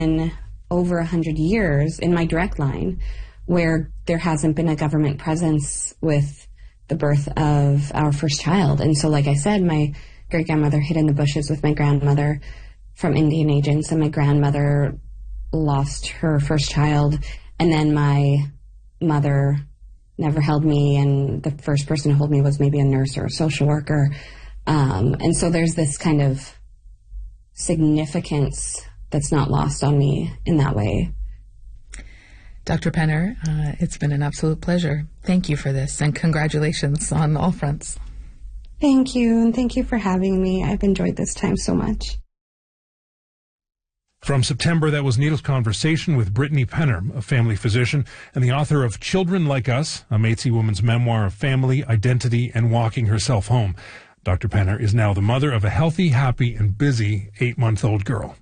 over 100 years in my direct line where there hasn't been a government presence with the birth of our first child. And so, like I said, my great-grandmother hid in the bushes with my grandmother from Indian agents, and my grandmother lost her first child, and then my mother never held me, and the first person to hold me was maybe a nurse or a social worker. And so there's this kind of significance that's not lost on me in that way. Dr. Penner, it's been an absolute pleasure. Thank you for this, and congratulations on all fronts. Thank you, and thank you for having me. I've enjoyed this time so much. From September, that was Neil's conversation with Brittany Penner, a family physician and the author of Children Like Us, a Métis woman's memoir of family, identity, and walking herself home. Dr. Penner is now the mother of a healthy, happy, and busy 8-month-old girl.